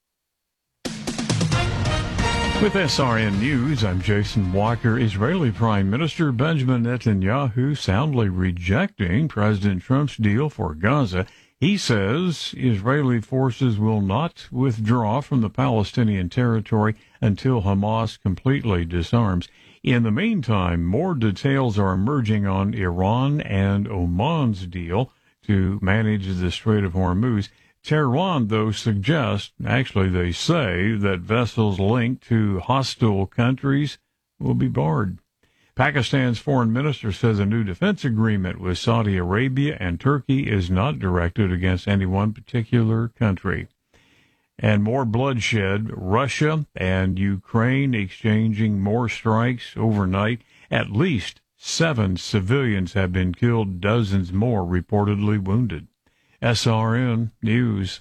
With SRN News, I'm Jason Walker. Israeli Prime Minister Benjamin Netanyahu soundly rejecting President Trump's deal for Gaza. He says Israeli forces will not withdraw from the Palestinian territory until Hamas completely disarms. In the meantime, more details are emerging on Iran and Oman's deal to manage the Strait of Hormuz. Tehran, though, suggests, actually they say, that vessels linked to hostile countries will be barred. Pakistan's foreign minister says a new defense agreement with Saudi Arabia and Turkey is not directed against any one particular country. And more bloodshed. Russia and Ukraine exchanging more strikes overnight. At least 7 civilians have been killed, dozens more reportedly wounded. SRN News.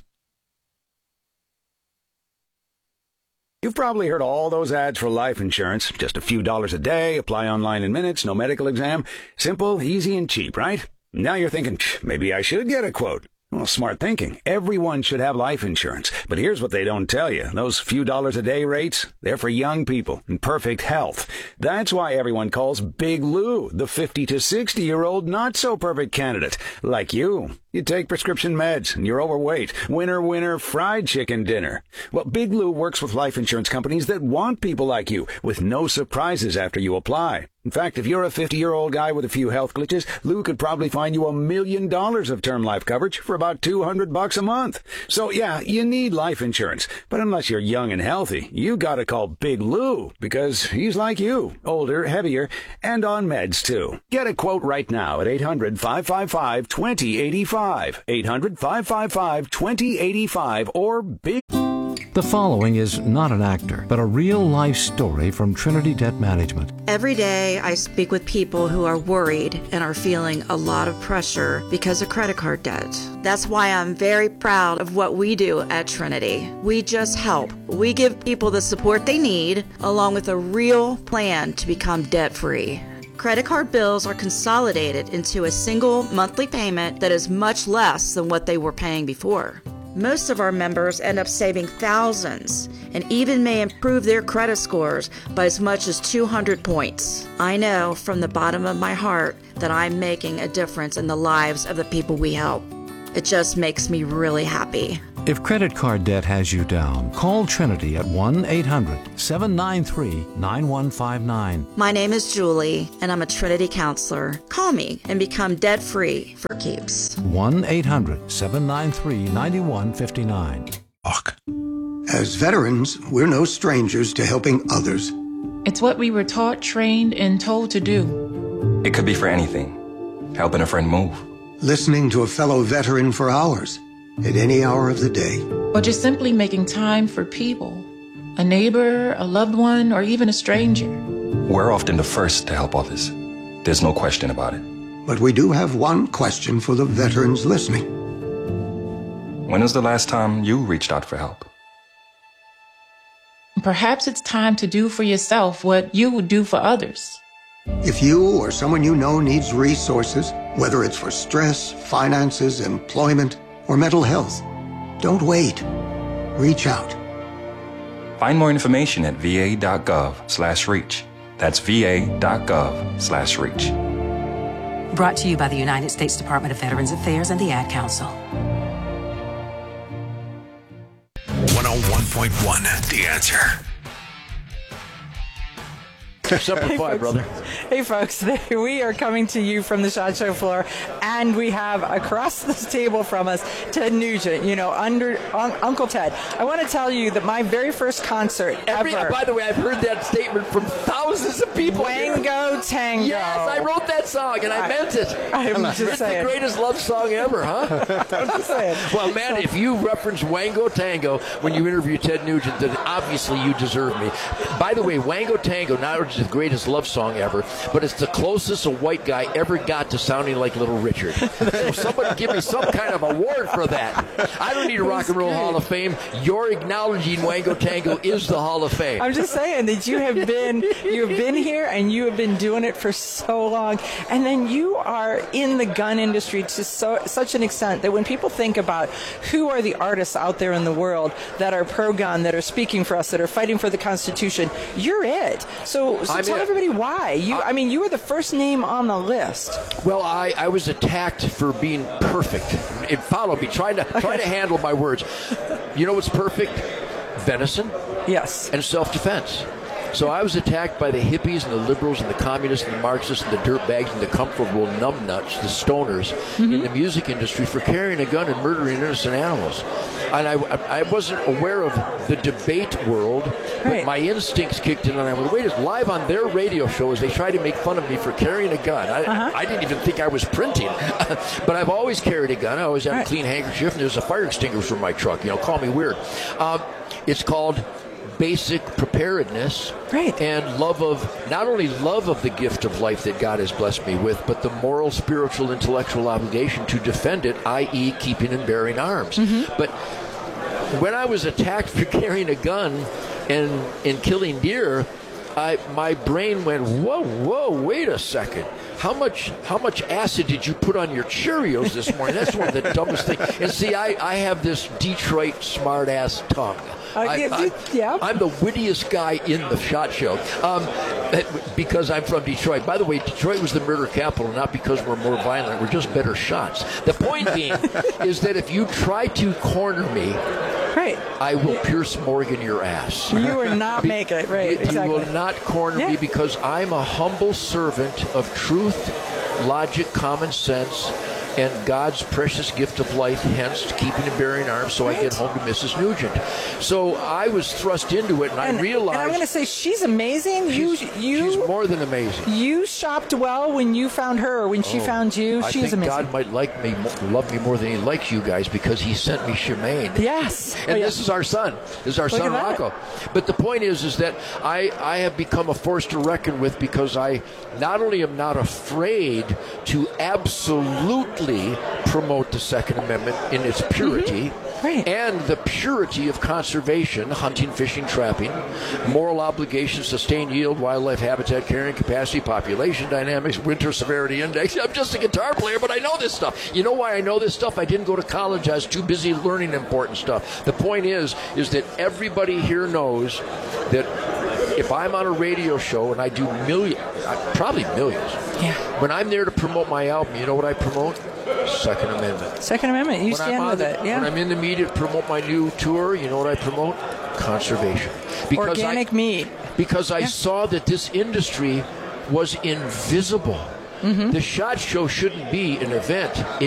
You've probably heard all those ads for life insurance. Just a few dollars a day, apply online in minutes, no medical exam. Simple, easy, and cheap, right? Now you're thinking, maybe I should get a quote. Well, smart thinking. Everyone should have life insurance. But here's what they don't tell you. Those few dollars a day rates, they're for young people in perfect health. That's why everyone calls Big Lou the 50 to 60-year-old not-so-perfect candidate, like you. You take prescription meds and you're overweight. Winner, winner, fried chicken dinner. Well, Big Lou works with life insurance companies that want people like you with no surprises after you apply. In fact, if you're a 50-year-old guy with a few health glitches, Lou could probably find you $1 million of term life coverage for about $200 a month. So yeah, you need life insurance. But unless you're young and healthy, you gotta call Big Lou because he's like you, older, heavier, and on meds too. Get a quote right now at 800-555-2085. 800-555-2085 or Big... The following is not an actor, but a real-life story from Trinity Debt Management. Every day I speak with people who are worried and are feeling a lot of pressure because of credit card debt. That's why I'm very proud of what we do at Trinity. We just help. We give people the support they need, along with a real plan to become debt-free. Credit card bills are consolidated into a single monthly payment that is much less than what they were paying before. Most of our members end up saving thousands and even may improve their credit scores by as much as 200 points. I know from the bottom of my heart that I'm making a difference in the lives of the people we help. It just makes me really happy. If credit card debt has you down, call Trinity at 1-800-793-9159. My name is Julie, and I'm a Trinity counselor. Call me and become debt-free for keeps. 1-800-793-9159. As veterans, we're no strangers to helping others. It's what we were taught, trained, and told to do. It could be for anything. Helping a friend move. Listening to a fellow veteran for hours, at any hour of the day. Or just simply making time for people. A neighbor, a loved one, or even a stranger. We're often the first to help others. There's no question about it. But we do have one question for the veterans listening. When was the last time you reached out for help? Perhaps it's time to do for yourself what you would do for others. If you or someone you know needs resources, whether it's for stress, finances, employment, or mental health, don't wait. Reach out. Find more information at va.gov/reach. That's va.gov/reach. Brought to you by the United States Department of Veterans Affairs and the Ad Council. 101.1 The Answer. Semper Fi, brother. Hey, folks, we are coming to you from the SHOT Show floor, and we have across this table from us Ted Nugent, Uncle Ted. I want to tell you that my very first concert ever... By the way, I've heard that statement from thousands of people. Wango Tango. Yes, I wrote that song, and I meant it. It's the greatest love song ever, huh? I'm just saying. Well, man, if you reference Wango Tango when you interview Ted Nugent, then obviously you deserve me. By the way, Wango Tango, not only the greatest love song ever, but it's the closest a white guy ever got to sounding like Little Richard. So somebody give me some kind of award for that. I don't need a Rock and Roll Hall of Fame. You're acknowledging Wango Tango is the Hall of Fame. I'm just saying that you have been here and you have been doing it for so long, and then you are in the gun industry to such an extent that when people think about who are the artists out there in the world that are pro-gun, that are speaking for us, that are fighting for the Constitution, you're it. So tell everybody why. You were the first name on the list. Well, I was attacked for being perfect. It followed me, trying to handle my words. You know what's perfect? Venison. Yes. And self-defense. So I was attacked by the hippies and the liberals and the communists and the Marxists and the dirtbags and the comfortable numbnuts, the stoners, in the music industry for carrying a gun and murdering innocent animals. And I wasn't aware of the debate world, but my instincts kicked in, and I went, wait, it's live on their radio show as they tried to make fun of me for carrying a gun. I didn't even think I was printing, but I've always carried a gun. I always had a clean handkerchief, and there's a fire extinguisher in my truck. Call me weird. It's called basic preparedness and not only love of the gift of life that God has blessed me with, but the moral, spiritual, intellectual obligation to defend it, i.e. keeping and bearing arms. But when I was attacked for carrying a gun and killing deer, my brain went, whoa, wait a second. How much acid did you put on your Cheerios this morning? That's one of the dumbest things. And see, I have this Detroit smart-ass tongue. I'm the wittiest guy in the SHOT Show because I'm from Detroit. By the way, Detroit was the murder capital, not because we're more violent. We're just better shots. The point being is that if you try to corner me, I will Pierce Morgan your ass. You will not make it, right? You will not corner me because I'm a humble servant of truth, logic, common sense, and God's precious gift of life, hence keeping and bearing arms so I get home to Mrs. Nugent. So I was thrust into it, and I realized... And I'm going to say, she's amazing. She's more than amazing. You shopped well when you found her, or when she found you. She's amazing. God might love me more than he likes you guys because he sent me Shemaine. Yes. And this is our son. This is our son, Rocco. But the point is that I have become a force to reckon with because I not only am not afraid to absolutely promote the Second Amendment in its purity and the purity of conservation, hunting, fishing, trapping, moral obligations, sustained yield, wildlife habitat, carrying capacity, population dynamics, winter severity index. I'm just a guitar player, but I know this stuff. You know why I know this stuff? I didn't go to college. I was too busy learning important stuff. The point is that everybody here knows that if I'm on a radio show and I do probably millions, when I'm there to promote my album, you know what I promote? Second Amendment. Second Amendment. You stand with it. When I'm in the media to promote my new tour, you know what I promote? Conservation. Organic meat. Because I saw that this industry was invisible. The SHOT Show shouldn't be an event.